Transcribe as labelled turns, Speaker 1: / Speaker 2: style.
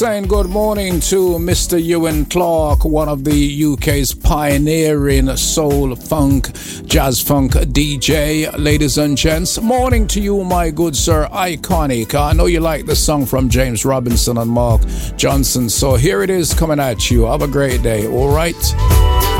Speaker 1: Saying good morning to Mr. Ewan Clark, one of the UK's pioneering soul, funk, jazz funk DJ. Ladies and gents, morning to you, my good sir, Iconic. I know you like the song from James Robinson and Mark Johnson, so here it is coming at you. Have a great day, all right?